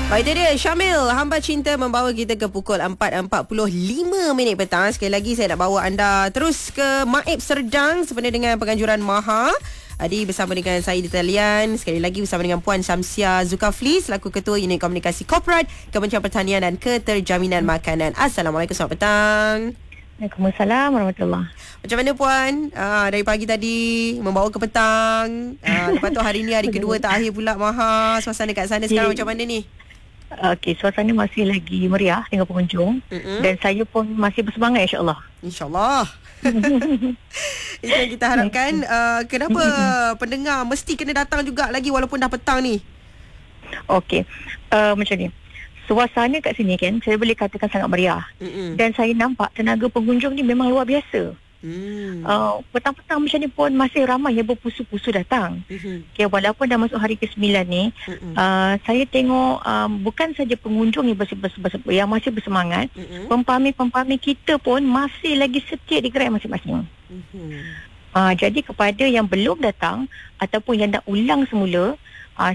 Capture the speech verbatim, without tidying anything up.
Baik, itu dia Syamil, Hamba Cinta membawa kita ke pukul empat empat puluh lima minit petang. Sekali lagi saya nak bawa anda terus ke Maib Serdang sempena dengan penganjuran Maha. Adi bersama dengan saya di talian. Sekali lagi bersama dengan Puan Syamsia Zulkafli selaku Ketua Unit Komunikasi Korporat Kementerian Pertanian dan Keterjaminan Makanan. Assalamualaikum, selamat petang. Waalaikumsalam warahmatullahi. Macam mana Puan? Ah, dari pagi tadi membawa ke petang. Ah, lepas tu hari ni hari kedua terakhir pula Maha. Suasana kat sana sekarang macam mana ni? Okey, suasana masih lagi meriah dengan pengunjung. Mm-hmm. Dan saya pun masih bersemangat, insyaAllah. InsyaAllah. Itu yang kita harapkan. Uh, kenapa pendengar mesti kena datang juga lagi walaupun dah petang ni? Okey, uh, macam ni. Suasana kat sini kan, saya boleh katakan sangat meriah. Mm-hmm. Dan saya nampak tenaga pengunjung ni memang luar biasa. Hmm. Uh, petang-petang macam ni pun masih ramai yang berpusu-pusu datang. Mm-hmm. Okay, walaupun dah masuk hari ke sembilan ni, mm-hmm. uh, saya tengok um, bukan saja pengunjung yang, bers- bers- bers- yang masih bersemangat, mm-hmm. pempami-pempami kita pun masih lagi setia di gerai masing-masing. Mm-hmm. Uh, jadi kepada yang belum datang ataupun yang nak ulang semula, uh,